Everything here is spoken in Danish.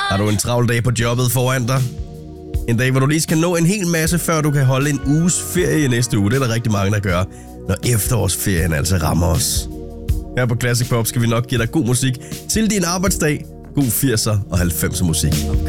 Har du en travl dag på jobbet foran dig? En dag, hvor du lige skal nå en hel masse, før du kan holde en uges ferie næste uge. Det er der rigtig mange, der gør, når efterårsferien altså rammer os. Her på Classic Pop skal vi nok give dig god musik til din arbejdsdag. God 80'er og 90'er musik.